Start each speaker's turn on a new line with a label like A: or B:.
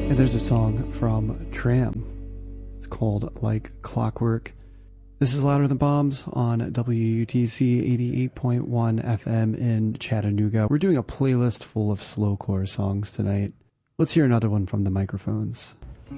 A: And there's a song from Tram. It's called Like Clockwork. This is Louder Than Bombs on WUTC 88.1 FM in Chattanooga. We're doing a playlist full of slowcore songs tonight. Let's hear another one from the microphones.